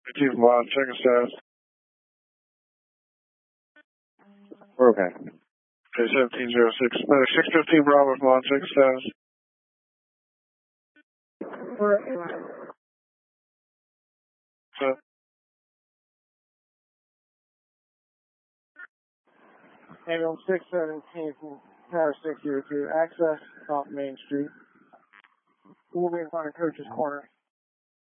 Chief Mod, check the status. We're okay. Okay, 1706. 615 Bravo, Mod, check the status. We're okay. So, Ambulance 617 from Tower 602, access off Main Street. We'll be in front of Coach's Corner.